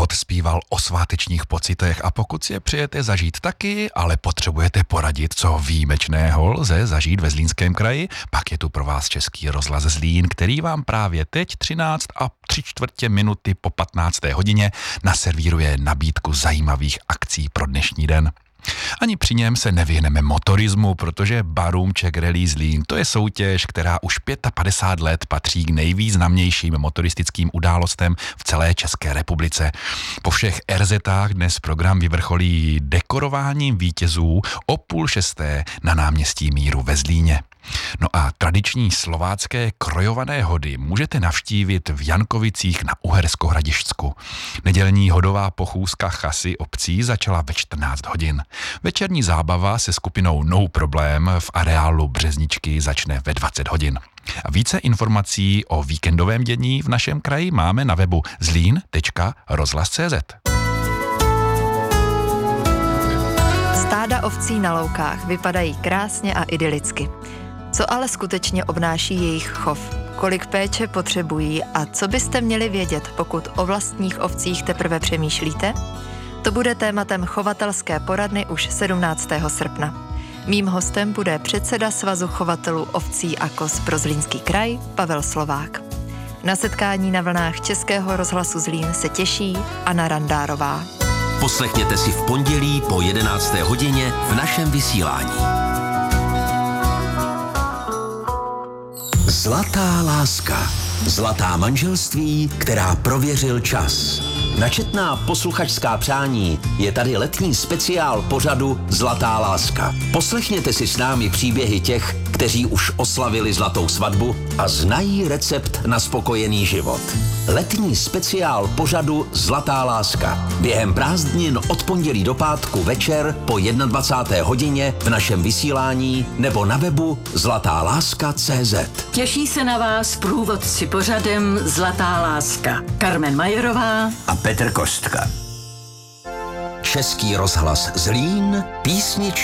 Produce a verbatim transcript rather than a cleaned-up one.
Rod zpíval o svátečních pocitech a pokud si je přijete zažít taky, ale potřebujete poradit, co výjimečného lze zažít ve Zlínském kraji, pak je tu pro vás Český rozhlas Zlín, který vám právě teď třináct a tři čtvrtě minuty po patnácté hodině naservíruje nabídku zajímavých akcí pro dnešní den. Ani při něm se nevyhneme motorismu, protože Barůmček Rally Zlín, to je soutěž, která už padesát pět let patří k nejvýznamnějším motoristickým událostem v celé České republice. Po všech er zetách dnes program vyvrcholí dekorováním vítězů o půl šesté na náměstí Míru ve Zlíně. No a tradiční slovácké krojované hody můžete navštívit v Jankovicích na Uhersko-Hradišťsku. Nedělní hodová pochůzka chasy obcí začala ve čtrnáct hodin. Večerní zábava se skupinou No Problém v areálu Březničky začne ve dvacet hodin. A více informací o víkendovém dění v našem kraji máme na webu zlín tečka rozhlas tečka cé zet. Stáda ovcí na loukách vypadají krásně a idylicky. Co ale skutečně obnáší jejich chov? Kolik péče potřebují a co byste měli vědět, pokud o vlastních ovcích teprve přemýšlíte? To bude tématem chovatelské poradny už sedmnáctého srpna. Mým hostem bude předseda Svazu chovatelů ovcí a koz pro Zlínský kraj Pavel Slovák. Na setkání na vlnách Českého rozhlasu Zlín se těší Anna Randárová. Poslechněte si v pondělí po jedenácté hodině v našem vysílání. Zlatá láska. Zlatá manželství, která prověřil čas. Načetná posluchačská přání je tady letní speciál pořadu Zlatá láska. Poslechněte si s námi příběhy těch, kteří už oslavili zlatou svatbu a znají recept na spokojený život. Letní speciál pořadu Zlatá láska. Během prázdnin od pondělí do pátku večer po dvacáté jedné hodině v našem vysílání nebo na webu zlatá láska tečka cé zet. Těší se na vás průvodci pořadem Zlatá láska. Karmen Majerová a Petr Kostka. Český rozhlas Zlín, písničky